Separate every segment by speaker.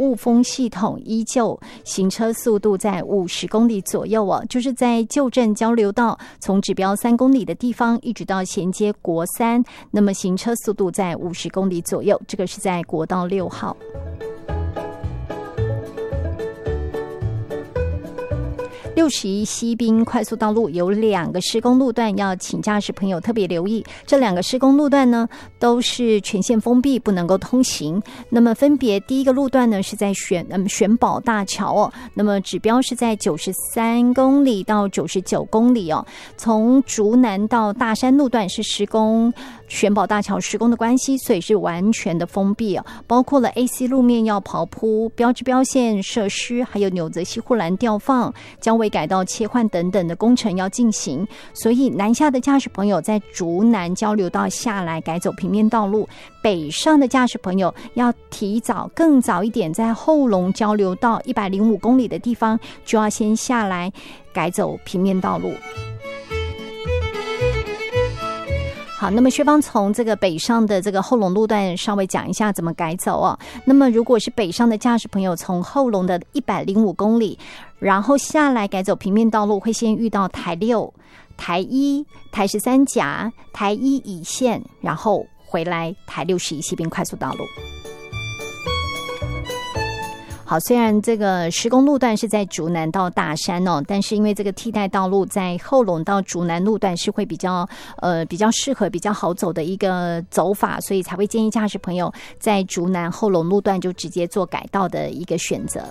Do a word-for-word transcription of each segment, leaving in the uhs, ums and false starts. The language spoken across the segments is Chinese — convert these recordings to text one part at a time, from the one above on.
Speaker 1: 雾峰系统依旧行车速度在五十公里左右哦，就是在旧镇交流道从指标三公里的地方一直到衔接国三，那么行车速度在五十公里左右，这个是在国道六号。六十一西滨快速道路有两个施工路段，要请驾驶朋友特别留意。这两个施工路段呢，都是全线封闭，不能够通行。那么分别第一个路段呢是在选嗯选宝大桥哦，那么指标是在九十三公里到九十九公里哦。从竹南到大山路段是施工选宝大桥施工的关系，所以是完全的封闭哦，包括了 A C 路面要刨铺、标志标线设施，还有纽泽西护栏吊放、交为改道切换等等的工程要进行，所以南下的驾驶朋友在竹南交流道下来改走平面道路，北上的驾驶朋友要提早更早一点，在后龙交流道一百零五公里的地方就要先下来改走平面道路。好，那么薛芳从这个北上的这个后龙路段稍微讲一下怎么改走哦。那么如果是北上的驾驶朋友，从后龙的一百零五公里，然后下来改走平面道路，会先遇到台六、台一、台十三甲、台一乙线，然后回来台六十一西滨快速道路。好，虽然这个施工路段是在竹南到大山哦，但是因为这个替代道路在后龙到竹南路段是会比较呃比较适合、比较好走的一个走法，所以才会建议驾驶朋友在竹南后龙路段就直接做改道的一个选择。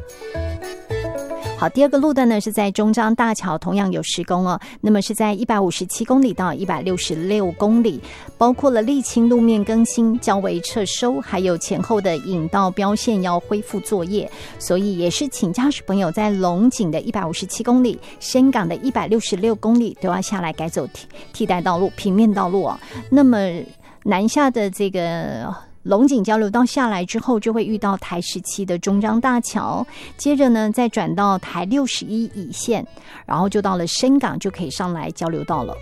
Speaker 1: 好，第二个路段呢是在中彰大桥，同样有施工哦。那么是在一百五十七公里到一百六十六公里，包括了沥青路面更新、交围撤收，还有前后的引道标线要恢复作业，所以也是请驾驶朋友在龙井的一百五十七公里、深港的一百六十六公里都要下来改走替替代道路、平面道路哦。那么南下的这个龙井交流道下来之后，就会遇到台十七的中彰大桥，接着呢再转到台六十一乙线，然后就到了深港，就可以上来交流道了。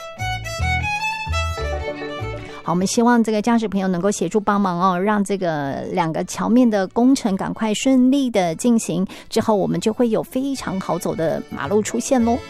Speaker 1: 好，我们希望这个驾驶朋友能够协助帮忙哦，让这个两个桥面的工程赶快顺利的进行，之后我们就会有非常好走的马路出现咯。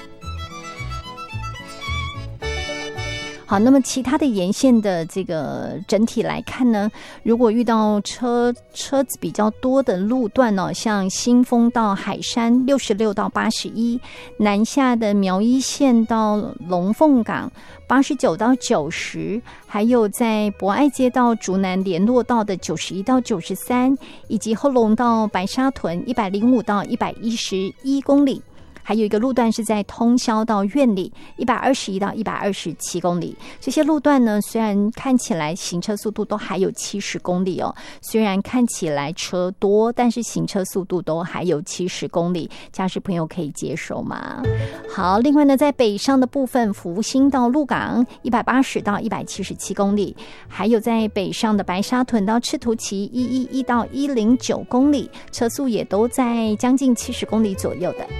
Speaker 1: 好，那么其他的沿线的这个整体来看呢，如果遇到车车子比较多的路段呢、哦，像新丰到海山六十六到八十一，南下的苗一线到龙凤港八十九到九十，还有在博爱街到竹南联络道的九十一到九十三，以及后龙到白沙屯一百零五到一百一十一公里。还有一个路段是在通霄到苑里一百二十一到一百二十七公里，这些路段呢，虽然看起来行车速度都还有七十公里哦，虽然看起来车多，但是行车速度都还有七十公里，驾驶朋友可以接受吗？好，另外呢，在北上的部分，福兴到鹿港一百八十到一百七十七公里，还有在北上的白沙屯到赤土崎一一一到一零九公里，车速也都在将近七十公里左右的。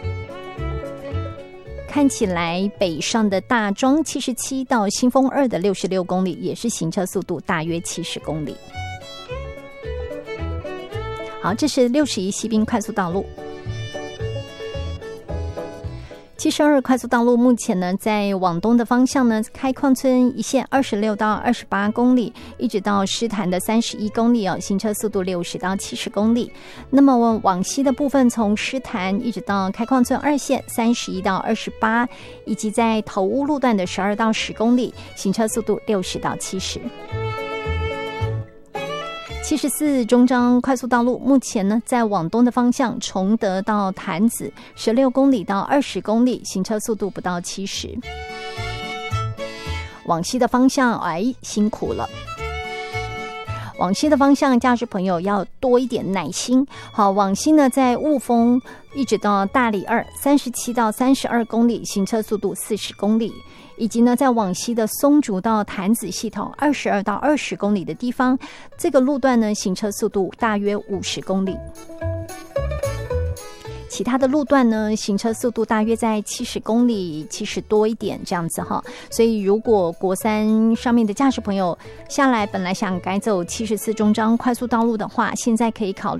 Speaker 1: 看起来北上的大庄七十七到新丰二的六十六公里，也是行车速度大约七十公里。好，这是六十一西滨快速道路。七十二快速道路目前呢，在往东的方向呢，开矿村一线二十六到二十八公里，一直到狮潭的三十一公里哦，行车速度六十到七十公里。那么往西的部分，从狮潭一直到开矿村二线三十一到二十八，以及在头屋路段的十二到十公里，行车速度六十到七十。七十四中彰快速道路目前呢，在往东的方向，崇德到潭子十六公里到二十公里，行车速度不到七十。往西的方向，哎，辛苦了。往西的方向，驾驶朋友要多一点耐心。好，往西呢，在雾峰一直到大里二三十七到三十二公里，行车速度四十公里。以及呢，在往西的松竹到潭子系统二十二到二十公里的地方，这个路段呢，行车速度大约五十公里。其他的路段呢，行车速度大约在七十公里，七十多一点这样子哈。所以如果国三上面的驾驶朋友下来，本来想改走七十四中彰快速道路的话，现在可以考虑